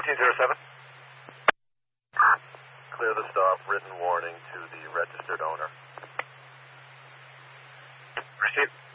1407. Clear the stop. Written warning to the registered owner. Received.